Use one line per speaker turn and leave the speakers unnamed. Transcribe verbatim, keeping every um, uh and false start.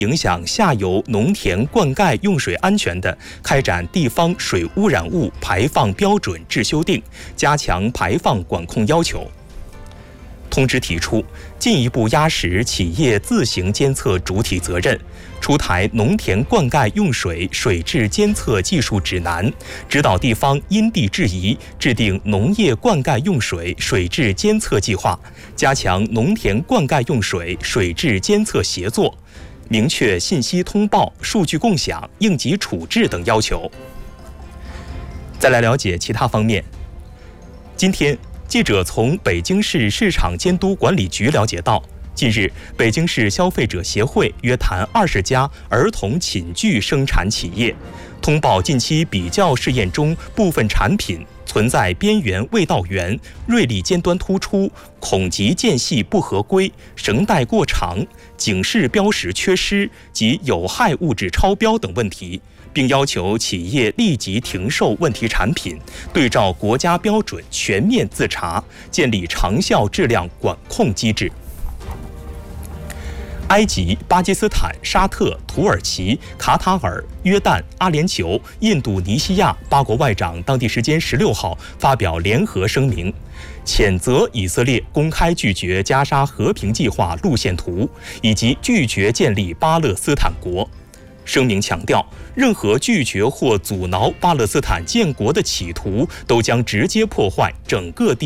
影响下游农田灌溉用水安全的，开展地方水污染物排放标准制修订，加强排放管控要求。通知提出，进一步压实企业自行监测主体责任，出台农田灌溉用水水质监测技术指南，指导地方因地制宜制定农业灌溉用水水质监测计划，加强农田灌溉用水水质监测协作，明确信息通报、数据共享、应急处置等要求。再来了解其他方面。今天，记者从北京市市场监督管理局了解到，近日，北京市消费者协会约谈二十家儿童寝具生产企业，通报近期比较试验中部分产品存在边缘未到源、锐利尖端突出、孔极间隙不合规、绳带过长、警示标识缺失及有害物质超标等问题，并要求企业立即停售问题产品，对照国家标准全面自查，建立长效质量管控机制。埃及、巴基斯坦、沙特、土耳其、卡塔尔、约旦、阿联酋、印度尼西亚八国外长当地时间十六号发表联合声明，谴责以色列公开拒绝加沙和平计划路线图，以及拒绝建立巴勒斯坦国。声明强调，任何拒绝或阻挠巴勒斯坦建国的企图，都将直接破坏整个地